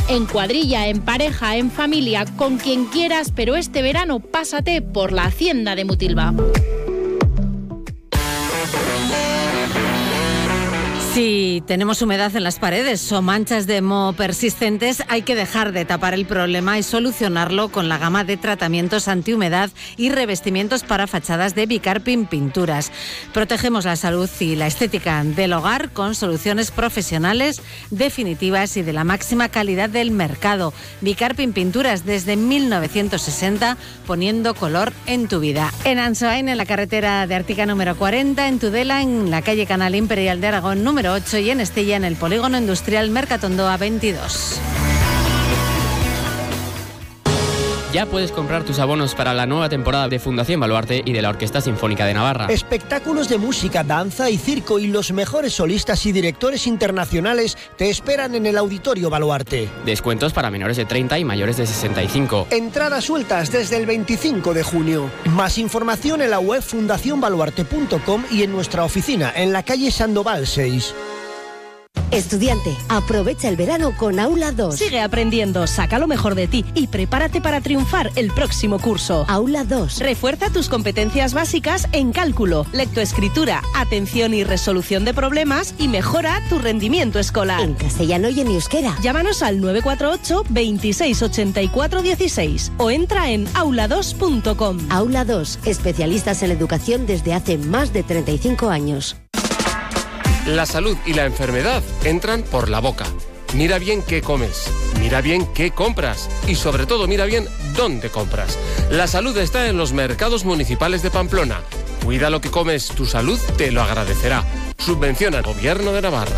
En cuadrilla, en pareja, en familia, con quien quieras, pero este verano pásate por la Hacienda de Mutilva. Si tenemos humedad en las paredes o manchas de moho persistentes, hay que dejar de tapar el problema y solucionarlo con la gama de tratamientos antihumedad y revestimientos para fachadas de Bicarpin Pinturas. Protegemos la salud y la estética del hogar con soluciones profesionales, definitivas y de la máxima calidad del mercado. Bicarpin Pinturas desde 1960, poniendo color en tu vida. En Ansoain, en la carretera de Artica número 40, en Tudela, en la calle Canal Imperial de Aragón número 8 y en Estella, en el polígono industrial Mercatondoa 22. Ya puedes comprar tus abonos para la nueva temporada de Fundación Baluarte y de la Orquesta Sinfónica de Navarra. Espectáculos de música, danza y circo y los mejores solistas y directores internacionales te esperan en el Auditorio Baluarte. Descuentos para menores de 30 y mayores de 65. Entradas sueltas desde el 25 de junio. Más información en la web fundacionbaluarte.com y en nuestra oficina en la calle Sandoval 6. Estudiante, aprovecha el verano con Aula 2. Sigue aprendiendo, saca lo mejor de ti y prepárate para triunfar el próximo curso. Aula 2. Refuerza tus competencias básicas en cálculo, lectoescritura, atención y resolución de problemas y mejora tu rendimiento escolar. En castellano y en euskera. Llámanos al 948 26 84 16 o entra en aula2.com. Aula 2, especialistas en educación desde hace más de 35 años. La salud y la enfermedad entran por la boca. Mira bien qué comes, mira bien qué compras y sobre todo mira bien dónde compras. La salud está en los mercados municipales de Pamplona. Cuida lo que comes, tu salud te lo agradecerá. Subvenciona el Gobierno de Navarra.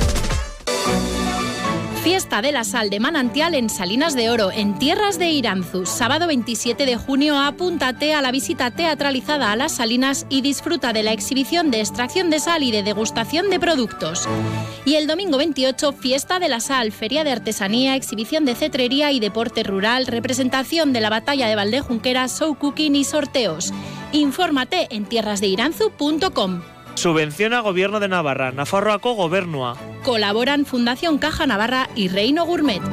Fiesta de la Sal de Manantial en Salinas de Oro, en Tierras de Iranzu. Sábado 27 de junio, apúntate a la visita teatralizada a las Salinas y disfruta de la exhibición de extracción de sal y de degustación de productos. Y el domingo 28, Fiesta de la Sal, feria de artesanía, exhibición de cetrería y deporte rural, representación de la batalla de Valdejunquera, show cooking y sorteos. Infórmate en tierrasdeiranzu.com. Subvenciona Gobierno de Navarra, Nafarroako Gobernua. Colaboran Fundación Caja Navarra y Reino Gourmet.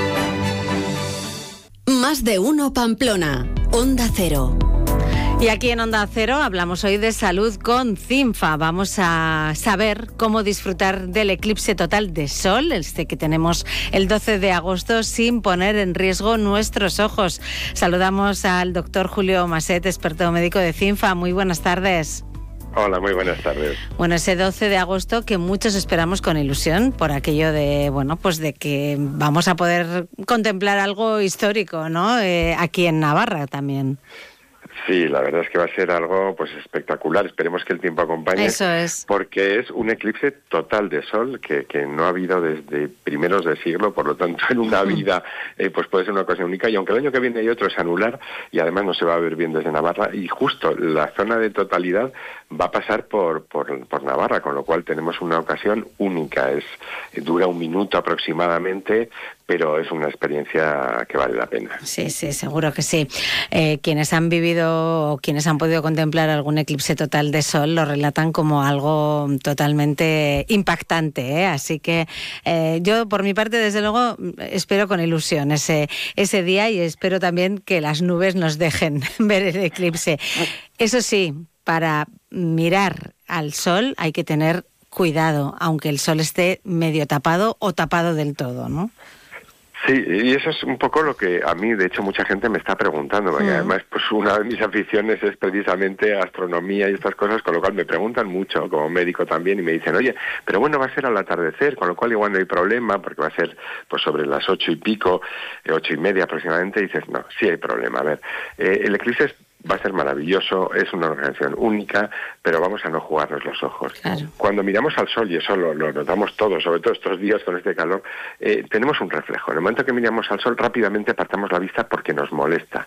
Más de uno Pamplona, Onda Cero. Y aquí en Onda Cero hablamos hoy de salud con CINFA. Vamos a saber cómo disfrutar del eclipse total de sol, este que tenemos el 12 de agosto, sin poner en riesgo nuestros ojos. Saludamos al doctor Julio Maset, experto médico de CINFA. Muy buenas tardes. Hola, muy buenas tardes. Bueno, ese 12 de agosto que muchos esperamos con ilusión por aquello de, bueno, pues de que vamos a poder contemplar algo histórico, ¿no? Aquí en Navarra también. Sí, la verdad es que va a ser algo pues espectacular. Esperemos que el tiempo acompañe. Eso es. Porque es un eclipse total de sol que no ha habido desde primeros de siglo, por lo tanto en una vida pues puede ser una cosa única. Y aunque el año que viene hay otro, es anular y además no se va a ver bien desde Navarra. Y justo la zona de totalidad va a pasar por Navarra, con lo cual tenemos una ocasión única. Dura 1 minuto aproximadamente, pero es una experiencia que vale la pena. Sí, seguro que sí. Quienes han vivido o quienes han podido contemplar algún eclipse total de sol lo relatan como algo totalmente impactante, ¿eh? Así que yo, por mi parte, desde luego, espero con ilusión ese día y espero también que las nubes nos dejen ver el eclipse. Eso sí, para mirar al sol hay que tener cuidado, aunque el sol esté medio tapado o tapado del todo, ¿no? Sí, y eso es un poco lo que a mí, de hecho, mucha gente me está preguntando, porque además pues una de mis aficiones es precisamente astronomía y estas cosas, con lo cual me preguntan mucho, como médico también, y me dicen, oye, pero bueno, va a ser al atardecer, con lo cual igual no hay problema, porque va a ser pues sobre las 8 y pico, 8 y media aproximadamente, y dices, no, sí hay problema. A ver, el eclipse va a ser maravilloso, es una organización única, pero vamos a no jugarnos los ojos. Claro. Cuando miramos al sol, y eso lo notamos todos, sobre todo estos días con este calor, tenemos un reflejo. En el momento que miramos al sol, rápidamente apartamos la vista porque nos molesta.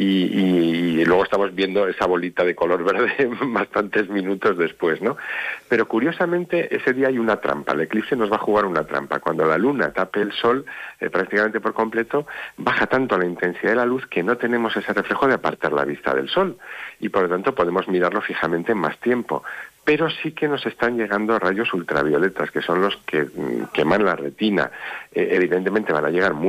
Y luego estamos viendo esa bolita de color verde bastantes minutos después, ¿no? Pero curiosamente, ese día hay una trampa. El eclipse nos va a jugar una trampa. Cuando la luna tape el sol, prácticamente por completo, baja tanto la intensidad de la luz que no tenemos ese reflejo de apartar la vista del sol y por lo tanto podemos mirarlo fijamente más tiempo, pero sí que nos están llegando rayos ultravioletas, que son los que queman la retina. Evidentemente van a llegar muy